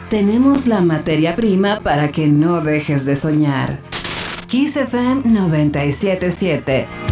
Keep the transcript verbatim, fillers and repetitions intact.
tenemos la materia prima para que no dejes de soñar. Kiss F M noventa y siete punto siete.